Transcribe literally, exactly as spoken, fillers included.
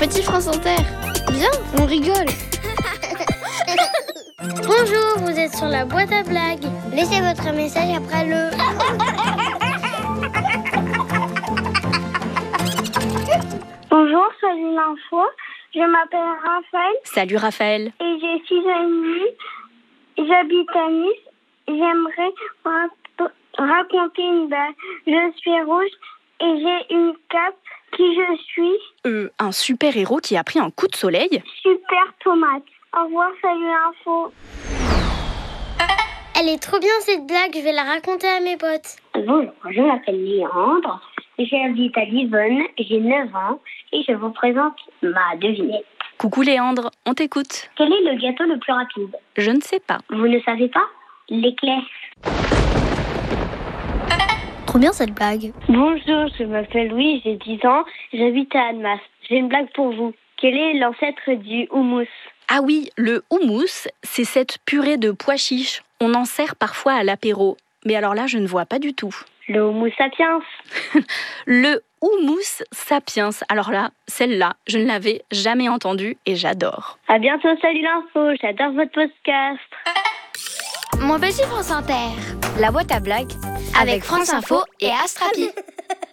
Petit France Inter. Viens, on rigole. Bonjour, vous êtes sur la boîte à blagues. Laissez votre message après le... Bonjour, salut l'info. Je m'appelle Raphaël. Salut Raphaël. Et j'ai six ans et demi. J'habite à Nice. J'aimerais rap- raconter une blague. Je suis rouge et j'ai une cape. Qui je suis? Euh, un super-héros qui a pris un coup de soleil? Super tomate. Au revoir, salut l'info. Elle est trop bien cette blague, je vais la raconter à mes potes. Bonjour, je m'appelle Léandre, j'habite à Livonne, j'ai neuf ans et je vous présente ma devinette. Coucou Léandre, on t'écoute. Quel est le gâteau le plus rapide? Je ne sais pas. Vous ne savez pas? L'éclair. Trop bien cette blague. Bonjour, je m'appelle Louis, j'ai dix ans, j'habite à Annemasse. J'ai une blague pour vous. Quel est l'ancêtre du houmous? Ah oui, le houmous, c'est cette purée de pois chiches. On en sert parfois à l'apéro. Mais alors là, je ne vois pas du tout. Le houmous sapiens. Le houmous sapiens. Alors là, celle-là, je ne l'avais jamais entendue et j'adore. À bientôt, salut l'info, j'adore votre podcast. Mon petit France Inter. La boîte à blagues avec France Info et Astrapi.